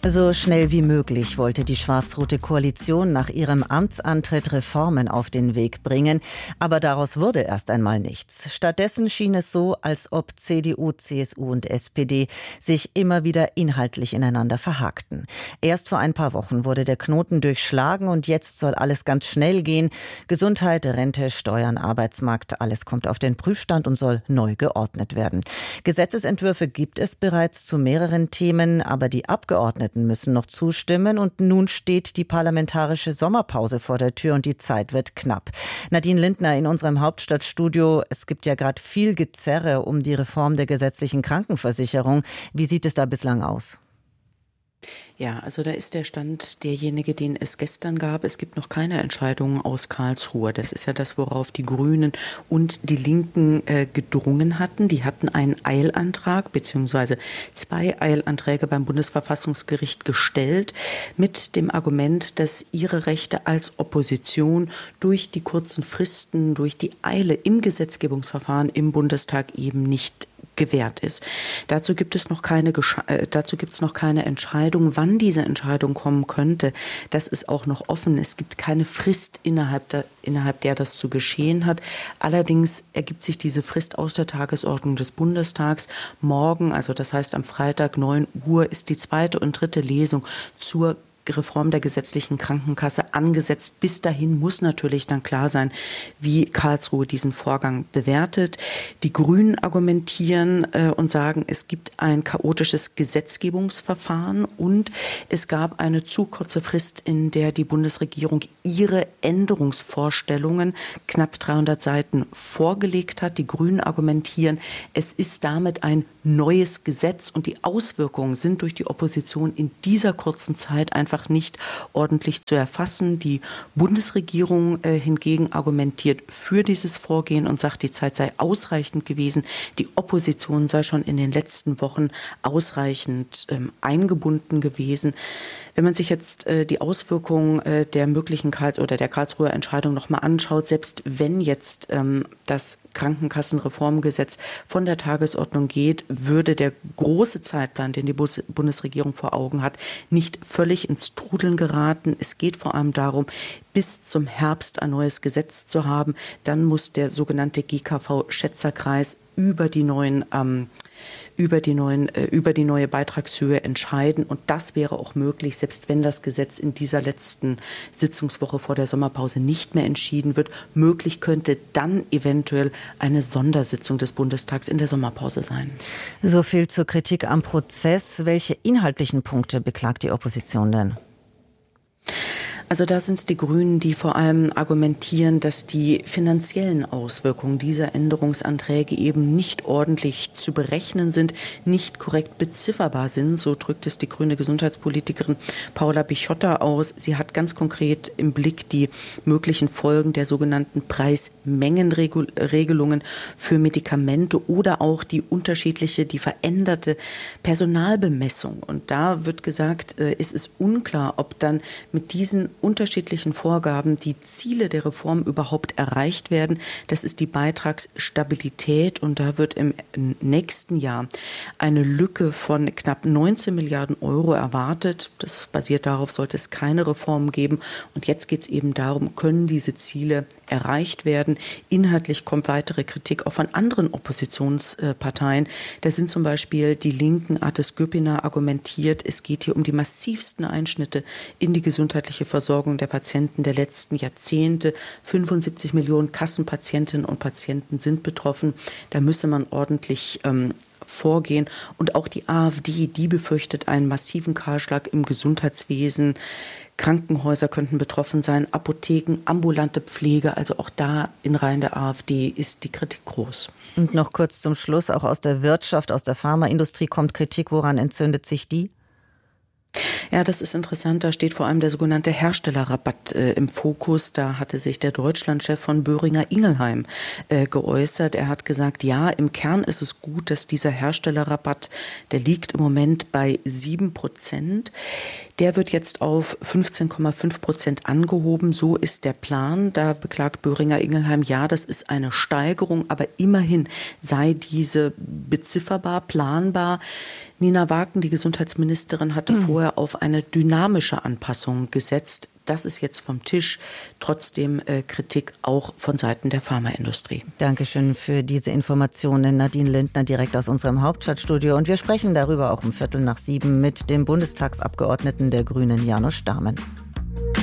So schnell wie möglich wollte die schwarz-rote Koalition nach ihrem Amtsantritt Reformen auf den Weg bringen. Aber daraus wurde erst einmal nichts. Stattdessen schien es so, als ob CDU, CSU und SPD sich immer wieder inhaltlich ineinander verhakten. Erst vor ein paar Wochen wurde der Knoten durchschlagen und jetzt soll alles ganz schnell gehen. Gesundheit, Rente, Steuern, Arbeitsmarkt, alles kommt auf den Prüfstand und soll neu geordnet werden. Gesetzesentwürfe gibt es bereits zu mehreren Themen, aber die Abgeordneten müssen noch zustimmen und nun steht die parlamentarische Sommerpause vor der Tür und die Zeit wird knapp. Nadine Lindner in unserem Hauptstadtstudio. Es gibt ja gerade viel Gezerre um die Reform der gesetzlichen Krankenversicherung. Wie sieht es da bislang aus? Ja, also da ist der Stand derjenige, den es gestern gab. Es gibt noch keine Entscheidungen aus Karlsruhe. Das ist ja das, worauf die Grünen und die Linken gedrungen hatten. Die hatten einen Eilantrag bzw. 2 Eilanträge beim Bundesverfassungsgericht gestellt mit dem Argument, dass ihre Rechte als Opposition durch die kurzen Fristen, durch die Eile im Gesetzgebungsverfahren im Bundestag eben nicht gewährt ist. Dazu gibt es noch keine Entscheidung, wann diese Entscheidung kommen könnte. Das ist auch noch offen. Es gibt keine Frist, innerhalb der das zu geschehen hat. Allerdings ergibt sich diese Frist aus der Tagesordnung des Bundestags. Morgen, also das heißt am Freitag 9 Uhr, ist die 2. und 3. Lesung zur Reform der gesetzlichen Krankenkasse angesetzt. Bis dahin muss natürlich dann klar sein, wie Karlsruhe diesen Vorgang bewertet. Die Grünen argumentieren und sagen, es gibt ein chaotisches Gesetzgebungsverfahren und es gab eine zu kurze Frist, in der die Bundesregierung ihre Änderungsvorstellungen, knapp 300 Seiten, vorgelegt hat. Die Grünen argumentieren, es ist damit ein neues Gesetz und die Auswirkungen sind durch die Opposition in dieser kurzen Zeit einfach nicht ordentlich zu erfassen. Die Bundesregierung hingegen argumentiert für dieses Vorgehen und sagt, die Zeit sei ausreichend gewesen. Die Opposition sei schon in den letzten Wochen ausreichend eingebunden gewesen. Wenn man sich jetzt die Auswirkungen der möglichen der Karlsruher Entscheidung noch mal anschaut, selbst wenn jetzt das Krankenkassenreformgesetz von der Tagesordnung geht, würde der große Zeitplan, den die Bundesregierung vor Augen hat, nicht völlig ins Trudeln geraten. Es geht vor allem darum, bis zum Herbst ein neues Gesetz zu haben. Dann muss der sogenannte GKV-Schätzerkreis über die neue Beitragshöhe entscheiden. Und das wäre auch möglich, selbst wenn das Gesetz in dieser letzten Sitzungswoche vor der Sommerpause nicht mehr entschieden wird. Möglich könnte dann eventuell eine Sondersitzung des Bundestags in der Sommerpause sein. So viel zur Kritik am Prozess. Welche inhaltlichen Punkte beklagt die Opposition denn? Also da sind es die Grünen, die vor allem argumentieren, dass die finanziellen Auswirkungen dieser Änderungsanträge eben nicht ordentlich zu berechnen sind, nicht korrekt bezifferbar sind. So drückt es die grüne Gesundheitspolitikerin Paula Bichotta aus. Sie hat ganz konkret im Blick die möglichen Folgen der sogenannten Preismengenregelungen für Medikamente oder auch die veränderte Personalbemessung. Und da wird gesagt, es ist unklar, ob dann mit diesen unterschiedlichen Vorgaben die Ziele der Reform überhaupt erreicht werden. Das ist die Beitragsstabilität und da wird im nächsten Jahr eine Lücke von knapp 19 Milliarden Euro erwartet. Das basiert darauf, sollte es keine Reform geben. Und jetzt geht es eben darum, können diese Ziele erreicht werden. Inhaltlich kommt weitere Kritik auch von anderen Oppositionsparteien. Da sind zum Beispiel die Linken, Artis Göpiner argumentiert, es geht hier um die massivsten Einschnitte in die gesundheitliche Versorgung der Patienten der letzten Jahrzehnte. 75 Millionen Kassenpatientinnen und Patienten sind betroffen. Da müsse man ordentlich vorgehen. Und auch die AfD, die befürchtet einen massiven Kahlschlag im Gesundheitswesen. Krankenhäuser könnten betroffen sein, Apotheken, ambulante Pflege. Also auch da in Reihen der AfD ist die Kritik groß. Und noch kurz zum Schluss, auch aus der Wirtschaft, aus der Pharmaindustrie kommt Kritik. Woran entzündet sich die? Ja, das ist interessant. Da steht vor allem der sogenannte Herstellerrabatt im Fokus. Da hatte sich der Deutschlandchef von Boehringer Ingelheim geäußert. Er hat gesagt, ja, im Kern ist es gut, dass dieser Herstellerrabatt, der liegt im Moment bei 7%. Der wird jetzt auf 15,5% angehoben. So ist der Plan. Da beklagt Boehringer Ingelheim, ja, das ist eine Steigerung, aber immerhin sei diese bezifferbar, planbar. Nina Wagen, die Gesundheitsministerin, hatte vorher auf eine dynamische Anpassung gesetzt. Das ist jetzt vom Tisch. Trotzdem Kritik auch von Seiten der Pharmaindustrie. Dankeschön für diese Informationen. Nadine Lindner direkt aus unserem Hauptstadtstudio. Und wir sprechen darüber auch um 6:15 mit dem Bundestagsabgeordneten der Grünen, Janusz Stamen.